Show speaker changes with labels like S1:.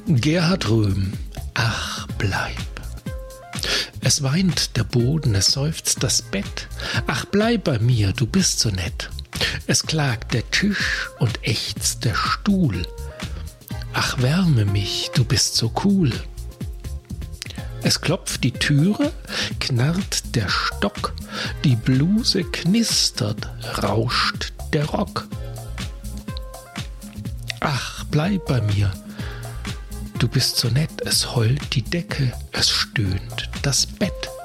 S1: Gerhard Röhm, ach bleib. Es weint der Boden, es seufzt das Bett. Ach bleib bei mir, du bist so nett. Es klagt der Tisch und ächzt der Stuhl. Ach wärme mich, du bist so cool. Es klopft die Türe, knarrt der Stock, die Bluse knistert, rauscht der Rock. Ach, bleib bei mir, du bist so nett, es heult die Decke, es stöhnt das Bett.